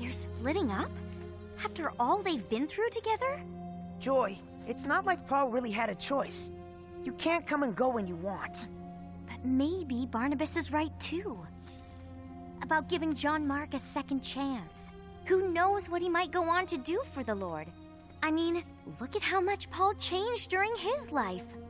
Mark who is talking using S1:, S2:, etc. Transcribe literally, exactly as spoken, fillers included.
S1: They're splitting up? After all they've been through together?
S2: Joy, it's not like Paul really had a choice. You can't come and go when you want.
S1: But maybe Barnabas is right too. About giving John Mark a second chance. Who knows what he might go on to do for the Lord? I mean, look at how much Paul changed during his life.